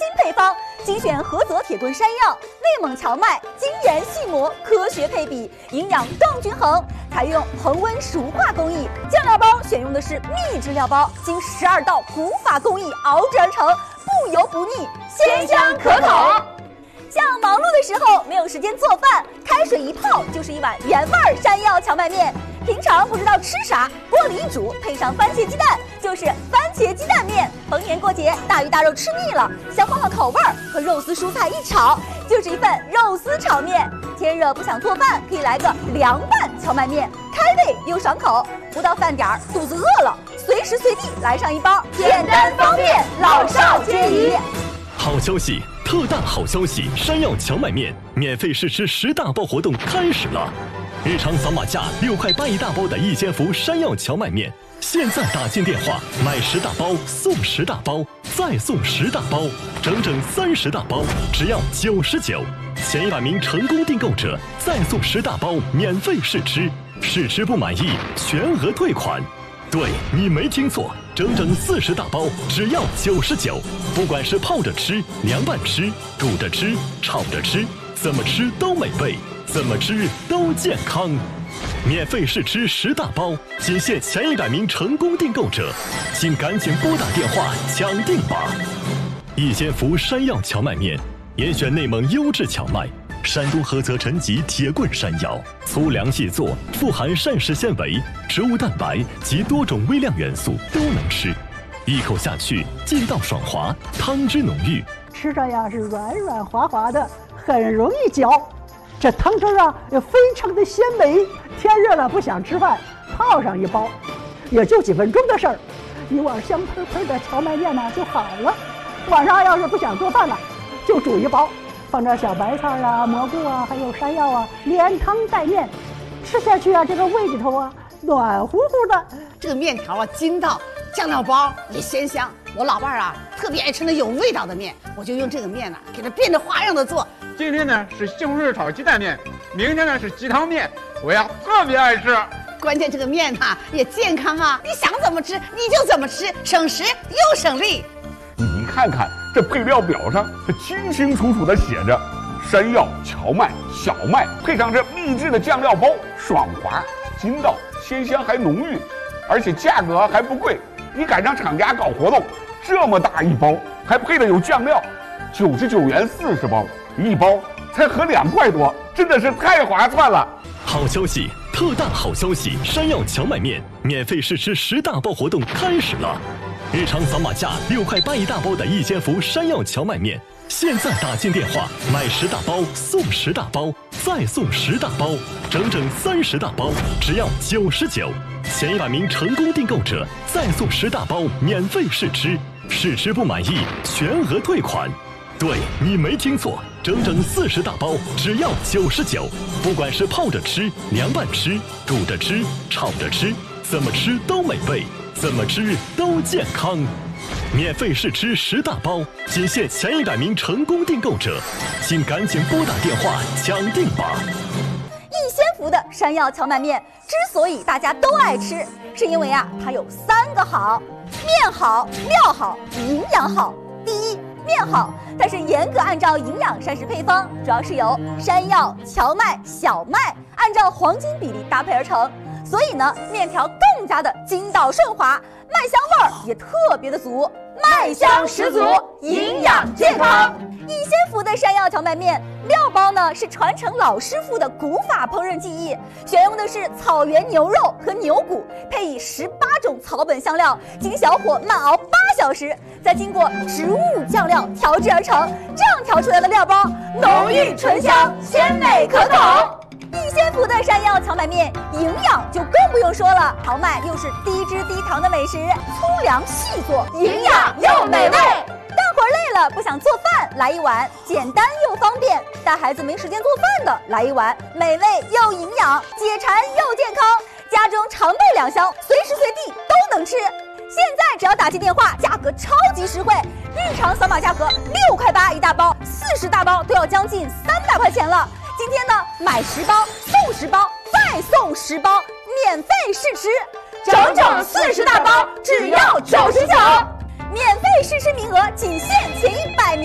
新配方，精选菏泽铁棍山药、内蒙荞麦，精研细磨，科学配比，营养更均衡。采用恒温熟化工艺，酱料包选用的是秘制料包，经12道古法工艺熬制而成，不油不腻，鲜香可口。像忙碌的时候没有时间做饭，开水一泡就是一碗原味山药荞麦面。平常不知道吃啥，锅里一煮，配上番茄鸡蛋，就是番茄鸡蛋面。逢年过节，大鱼大肉吃腻了，想换换口味儿，和肉丝蔬菜一炒，就是一份肉丝炒面。天热不想做饭，可以来个凉拌荞麦面，开胃又爽口。不到饭点儿，肚子饿了，随时随地来上一包，简单方便，老少皆宜。 好消息！特大好消息！山药荞麦面免费试吃10大包活动开始了！日常扫码价6块8一大包的一千伏山药荞麦面，现在打进电话买10大包送10大包，再送10大包，整整30大包，只要99。前100名成功订购者再送10大包免费试吃，试吃不满意全额退款。对，你没听错，整整40大包，只要99。不管是泡着吃、凉拌吃、煮着吃、炒着吃，怎么吃都美味，怎么吃都健康。免费试吃10大包，仅限前100名成功订购者，请赶紧拨打电话抢订吧！一千伏山药荞麦面，严选内蒙优质荞麦。山东菏泽陈集铁棍山药，粗粮细做，富含膳食纤维、植物蛋白及多种微量元素，都能吃。一口下去，劲道爽滑，汤汁浓郁， 吃着呀是软软滑滑的，很容易嚼。这汤汁啊也非常的鲜美。天热了不想吃饭，泡上一包，也就几分钟的事儿，一碗香喷喷的荞麦面呢就好了。晚上要是不想做饭了，就煮一包。放点小白菜啊、蘑菇啊，还有山药啊，连汤带面，吃下去啊，这个胃里头啊暖乎乎的。 这个面条啊筋道，酱料包也鲜香。我老伴儿啊特别爱吃那有味道的面，我就用这个面呢给它变着花样的做。 今天呢是西红柿炒鸡蛋面，明天呢是鸡汤面，我呀特别爱吃。 关键这个面呢也健康啊，你想怎么吃你就怎么吃，省时又省力。 你看看这配料表上，它清清楚楚地写着山药、荞麦、小麦，配上这秘制的酱料包，爽滑、筋道、鲜香还浓郁，而且价格还不贵。你赶上厂家搞活动，这么大一包，还配的有酱料，99元40包，一包才合2块多，真的是太划算了。 好消息！特大好消息！山药荞麦面免费试吃10大包活动开始了！日常扫码价6块8一大包的一千伏山药荞麦面，现在打进电话买10大包送10大包，再送10大包，整整30大包，只要99。前100名成功订购者再送10大包免费试吃，试吃不满意全额退款。对，你没听错，整整40大包，只要99。不管是泡着吃、凉拌吃、煮着吃、炒着吃，怎么吃都美味，怎么吃都健康。免费试吃10大包，仅限前100名成功订购者，请赶紧拨打电话抢订吧！ 一仙福的山药荞麦面之所以大家都爱吃，是因为啊它有3个好：面好、料好、营养好。第一，面好，它是严格按照营养膳食配方，主要是由山药、荞麦、小麦按照黄金比例搭配而成，所以呢，面条更加的筋道顺滑，麦香味儿也特别的足，麦香十足，营养健康。一仙福的山药荞麦面料包呢是传承老师傅的古法烹饪技艺，选用的是草原牛肉和牛骨，配以18种草本香料，经小火慢熬8小时，再经过植物酱料调制而成，这样调出来的料包浓郁醇香，鲜美可口。一仙福的山药荞麦面营养就更不用说了，荞麦又是低脂低糖的美食，粗粮细做，营养又美味。干活累了不想做饭，来一碗简单又方便；带孩子没时间做饭的，来一碗美味又营养，解馋又健康，家中常备2箱，随时随地都能吃。现在只要打进电话，价格超级实惠，日常扫码价格6块8一大包，40大包都要将近300块钱了。今天呢，买10包送10包，再送10包，免费试吃，整整40大包，只要99。免费试吃名额仅限前100名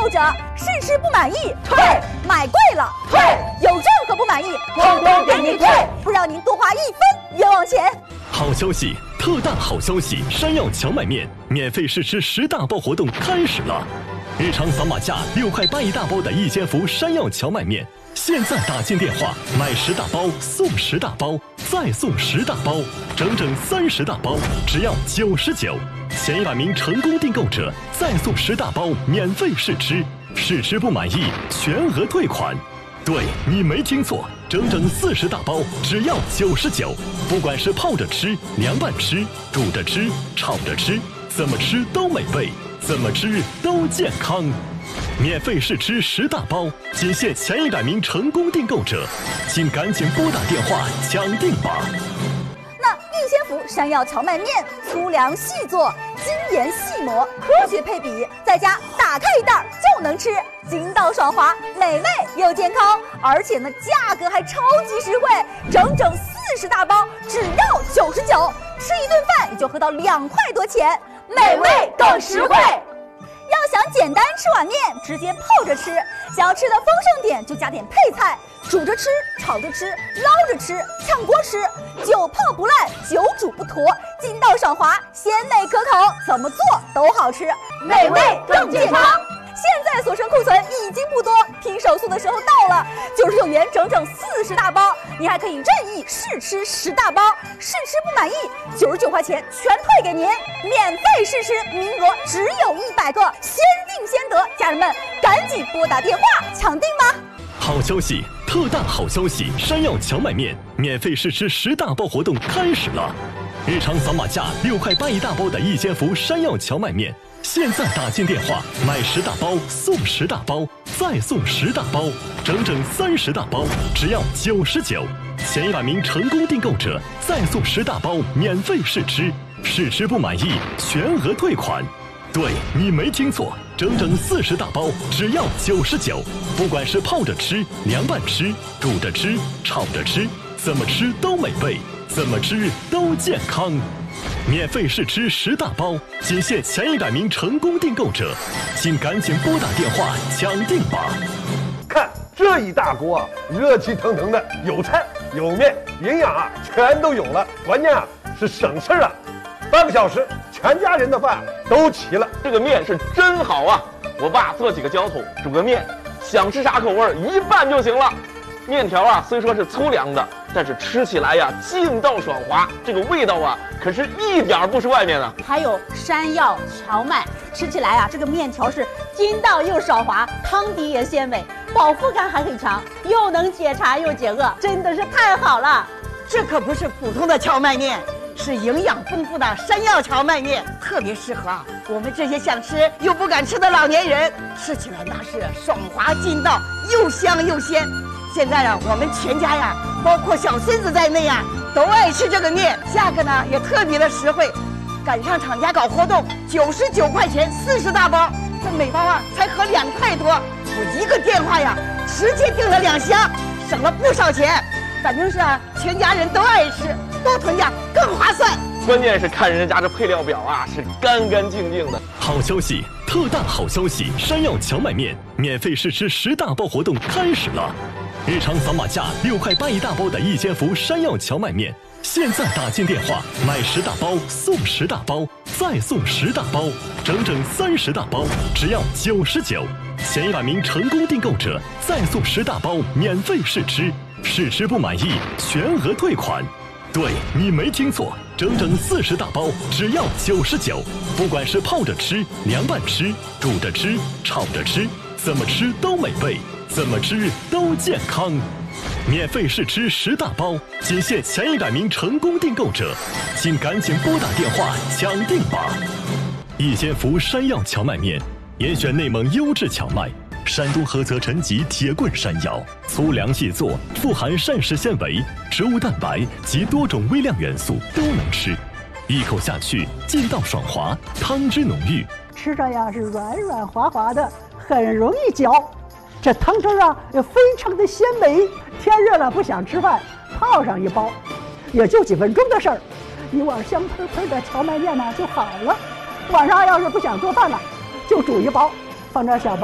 购者，试吃不满意退， 买贵了退， 有任何不满意统统给您退， 不让您多花1分冤枉钱。 好消息，特大好消息！山药荞麦面免费试吃10大包活动开始了。日常扫码价6块8一大包的一千福山药荞麦面，现在打进电话买10大包送10大包，再送10大包，整整30大包，只要99。前100名成功订购者再送10大包免费试吃，试吃不满意全额退款。对，你没听错，整整40大包，只要99。不管是泡着吃、凉拌吃、煮着吃、炒着吃，怎么吃都美味，怎么吃都健康。免费试吃10大包，仅限前100名成功订购者，请赶紧拨打电话抢订吧。 那逸仙福山药荞麦面，粗粮细做，精研细磨，科学配比，在家打开一袋就能吃，筋道爽滑，美味又健康，而且呢价格还超级实惠，整整40大包只要99，吃一顿饭也就合到2块多钱，美味更实惠。要想简单吃碗面，直接泡着吃；想要吃的丰盛点，就加点配菜，煮着吃、炒着吃、捞着吃、炝锅吃，久泡不烂，久煮不坨，筋道爽滑，鲜美可口，怎么做都好吃，美味更健康。现在所剩库存已经不多，拼手速的时候到了，99元整整40大包，你还可以任意试吃10大包，试吃不满意，99块钱全退给您，免费试吃，名额只有100个，先定先得，家人们赶紧拨打电话抢订吧。 好消息，特大好消息！山药荞麦面免费试吃10大包活动开始了。日常扫码价6块8一大包的一千福山药荞麦面，现在打进电话买10大包送10大包，再送10大包，整整30大包，只要99。前100名成功订购者再送10大包免费试吃，试吃不满意全额退款。对，你没听错，整整40大包，只要99。不管是泡着吃、凉拌吃、煮着吃、炒着吃，怎么吃都美味，怎么吃都健康。免费试吃10大包，仅限前100名成功订购者，请赶紧拨打电话抢订吧。 看这一大锅啊，热气腾腾的，有菜有面，营养啊全都有了，关键啊是省事啊。半个小时，全家人的饭都齐了。 这个面是真好啊！我爸做几个浇头，煮个面，想吃啥口味一拌就行了。面条啊，虽说是粗粮的，但是吃起来呀，劲道爽滑，这个味道啊，可是一点不输外面的。 还有山药荞麦，吃起来啊，这个面条是筋道又爽滑，汤底也鲜美，饱腹感还很强，又能解馋又解饿，真的是太好了。 这可不是普通的荞麦面，是营养丰富的山药荞麦面，特别适合我们这些想吃又不敢吃的老年人，吃起来那是爽滑劲道，又香又鲜。现在啊，我们全家呀，包括小孙子在内呀，都爱吃这个面，价格呢也特别的实惠。赶上厂家搞活动，99块钱40大包，这每包啊才合2块多。我一个电话呀，直接订了2箱，省了不少钱。反正是啊，全家人都爱吃，多囤点更划算。 关键是看人家这配料表啊，是干干净净的。 好消息，特大好消息！山药荞麦面免费试吃10大包活动开始了。日常扫码价6块8一大包的一千福山药荞麦面，现在打进电话买10大包送10大包，再送10大包，整整30大包，只要99。前100名成功订购者再送10大包免费试吃，试吃不满意全额退款。对，你没听错，整整40大包，只要99。不管是泡着吃、凉拌吃、煮着吃、炒着吃，怎么吃都美味，怎么吃都健康。免费试吃10大包，仅限前100名成功订购者，请赶紧拨打电话抢订吧。一千福山药荞麦面，严选内蒙优质荞麦，山东菏泽陈集铁棍山药，粗粮细做，富含膳食纤维、植物蛋白及多种微量元素，都能吃。一口下去，劲道爽滑，汤汁浓郁， 吃着呀是软软滑滑的，很容易嚼。这汤汁啊也非常的鲜美。天热了不想吃饭，泡上一包，也就几分钟的事儿，一碗香喷喷的荞麦面呢就好了。晚上要是不想做饭了，就煮一包，放点小白